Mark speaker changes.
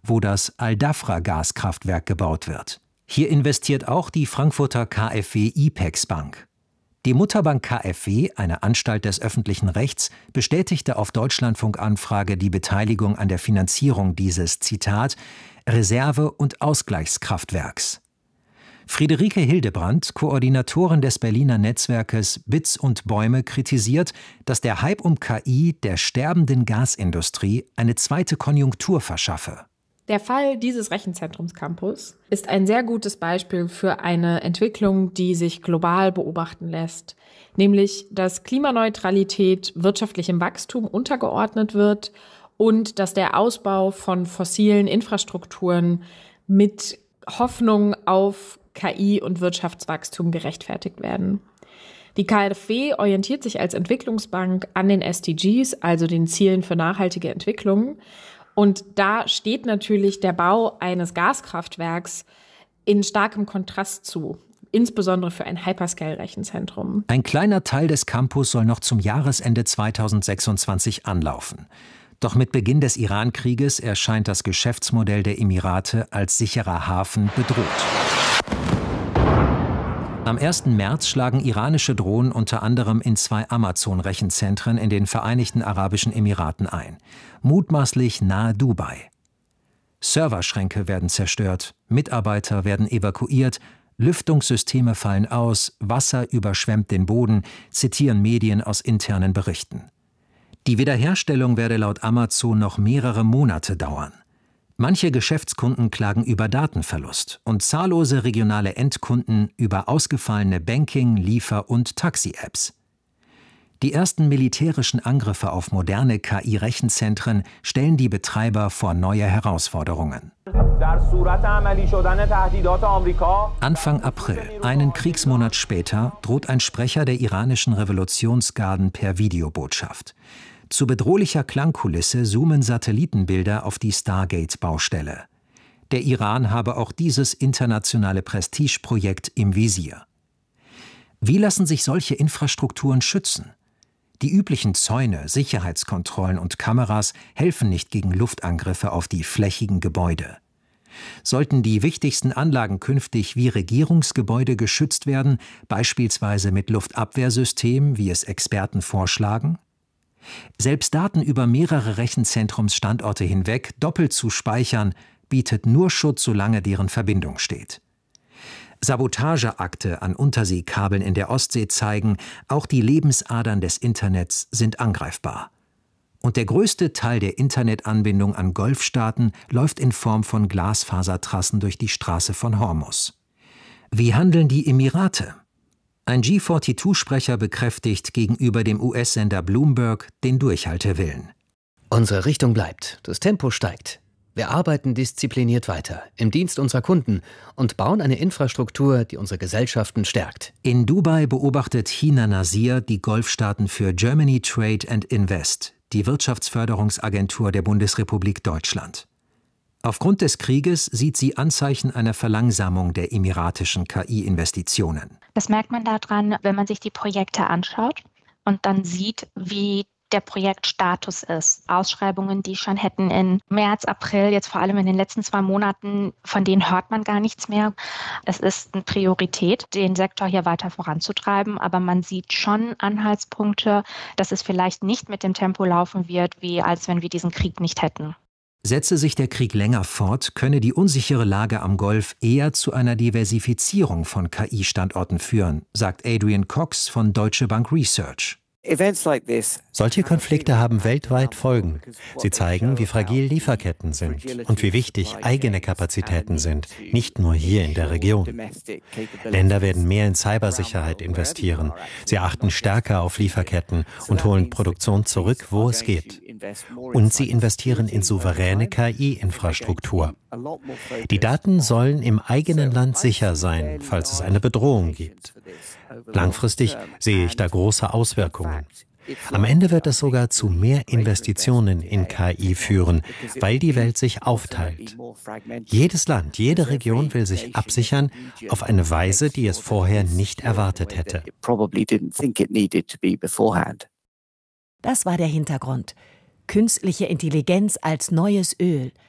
Speaker 1: wo das Al-Dhafra-Gaskraftwerk gebaut wird. Hier investiert auch die Frankfurter KfW IPEX Bank. Die Mutterbank KfW, eine Anstalt des öffentlichen Rechts, bestätigte auf Deutschlandfunk-Anfrage die Beteiligung an der Finanzierung dieses, Zitat, Reserve- und Ausgleichskraftwerks. Friederike Hildebrandt, Koordinatorin des Berliner Netzwerkes Bits und Bäume, kritisiert, dass der Hype um KI der sterbenden Gasindustrie eine zweite Konjunktur verschaffe.
Speaker 2: Der Fall dieses Rechenzentrumscampus ist ein sehr gutes Beispiel für eine Entwicklung, die sich global beobachten lässt, nämlich dass Klimaneutralität wirtschaftlichem Wachstum untergeordnet wird und dass der Ausbau von fossilen Infrastrukturen mit Hoffnung auf KI und Wirtschaftswachstum gerechtfertigt werden. Die KfW orientiert sich als Entwicklungsbank an den SDGs, also den Zielen für nachhaltige Entwicklung. Und da steht natürlich der Bau eines Gaskraftwerks in starkem Kontrast zu, insbesondere für ein Hyperscale-Rechenzentrum.
Speaker 1: Ein kleiner Teil des Campus soll noch zum Jahresende 2026 anlaufen. Doch mit Beginn des Iran-Krieges erscheint das Geschäftsmodell der Emirate als sicherer Hafen bedroht. Am 1. März schlagen iranische Drohnen unter anderem in 2 Amazon-Rechenzentren in den Vereinigten Arabischen Emiraten ein, mutmaßlich nahe Dubai. Serverschränke werden zerstört, Mitarbeiter werden evakuiert, Lüftungssysteme fallen aus, Wasser überschwemmt den Boden, zitieren Medien aus internen Berichten. Die Wiederherstellung werde laut Amazon noch mehrere Monate dauern. Manche Geschäftskunden klagen über Datenverlust und zahllose regionale Endkunden über ausgefallene Banking-, Liefer- und Taxi-Apps. Die ersten militärischen Angriffe auf moderne KI-Rechenzentren stellen die Betreiber vor neue Herausforderungen. Anfang April, einen Kriegsmonat später, droht ein Sprecher der iranischen Revolutionsgarden per Videobotschaft. Zu bedrohlicher Klangkulisse zoomen Satellitenbilder auf die Stargate-Baustelle. Der Iran habe auch dieses internationale Prestigeprojekt im Visier. Wie lassen sich solche Infrastrukturen schützen? Die üblichen Zäune, Sicherheitskontrollen und Kameras helfen nicht gegen Luftangriffe auf die flächigen Gebäude. Sollten die wichtigsten Anlagen künftig wie Regierungsgebäude geschützt werden, beispielsweise mit Luftabwehrsystemen, wie es Experten vorschlagen? Selbst Daten über mehrere Rechenzentrumsstandorte hinweg doppelt zu speichern, bietet nur Schutz, solange deren Verbindung steht. Sabotageakte an Unterseekabeln in der Ostsee zeigen, auch die Lebensadern des Internets sind angreifbar. Und der größte Teil der Internetanbindung an Golfstaaten läuft in Form von Glasfasertrassen durch die Straße von Hormuz. Wie handeln die Emirate? Ein G42-Sprecher bekräftigt gegenüber dem US-Sender Bloomberg den Durchhaltewillen.
Speaker 3: Unsere Richtung bleibt, das Tempo steigt. Wir arbeiten diszipliniert weiter, im Dienst unserer Kunden und bauen eine Infrastruktur, die unsere Gesellschaften stärkt.
Speaker 1: In Dubai beobachtet Hina Nasir die Golfstaaten für Germany Trade and Invest, die Wirtschaftsförderungsagentur der Bundesrepublik Deutschland. Aufgrund des Krieges sieht sie Anzeichen einer Verlangsamung der emiratischen KI-Investitionen.
Speaker 4: Das merkt man daran, wenn man sich die Projekte anschaut und dann sieht, wie der Projektstatus ist. Ausschreibungen, die schon hätten in März, April, jetzt vor allem in den letzten 2 Monaten, von denen hört man gar nichts mehr. Es ist eine Priorität, den Sektor hier weiter voranzutreiben, aber man sieht schon Anhaltspunkte, dass es vielleicht nicht mit dem Tempo laufen wird, wie als wenn wir diesen Krieg nicht hätten.
Speaker 1: Setze sich der Krieg länger fort, könne die unsichere Lage am Golf eher zu einer Diversifizierung von KI-Standorten führen, sagt Adrian Cox von Deutsche Bank Research.
Speaker 5: Solche Konflikte haben weltweit Folgen. Sie zeigen, wie fragil Lieferketten sind und wie wichtig eigene Kapazitäten sind, nicht nur hier in der Region. Länder werden mehr in Cybersicherheit investieren. Sie achten stärker auf Lieferketten und holen Produktion zurück, wo es geht. Und sie investieren in souveräne KI-Infrastruktur. Die Daten sollen im eigenen Land sicher sein, falls es eine Bedrohung gibt. Langfristig sehe ich da große Auswirkungen. Am Ende wird es sogar zu mehr Investitionen in KI führen, weil die Welt sich aufteilt. Jedes Land, jede Region will sich absichern auf eine Weise, die es vorher nicht erwartet hätte.
Speaker 6: Das war der Hintergrund. Künstliche Intelligenz als neues Öl –